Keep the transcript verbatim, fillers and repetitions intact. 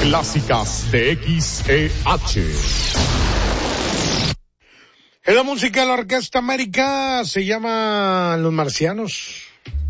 clásicas de X E H. En la música de la Orquesta América se llama Los Marcianos.